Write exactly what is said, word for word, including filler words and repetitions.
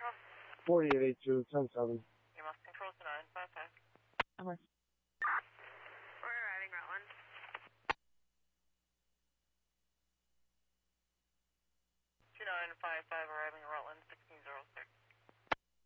Control. forty-eight eighty-two, ten seven. You must control to nine five five. Okay. We're arriving, Rutland. two nine five five arriving, Rutland, sixteen zero six.